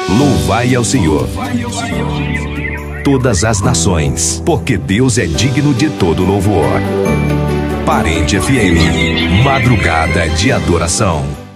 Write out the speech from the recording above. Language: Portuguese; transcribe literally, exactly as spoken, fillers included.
Louvai ao Senhor, todas as nações, porque Deus é digno de todo louvor. Parente F M, madrugada de adoração.